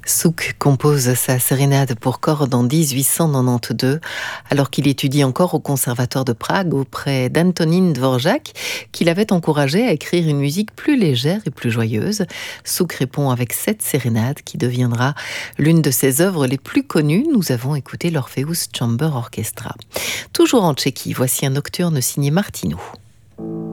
Souk compose sa sérénade pour cordes en 1892, alors qu'il étudie encore au Conservatoire de Prague auprès d'Antonín Dvořák, qui l'avait encouragé à écrire une musique plus légère et plus joyeuse. Souk répond avec cette sérénade qui deviendra l'une de ses œuvres les plus connues. Nous avons écouté l'Orpheus Chamber Orchestra. Toujours en Tchéquie, voici un nocturne signé Martino.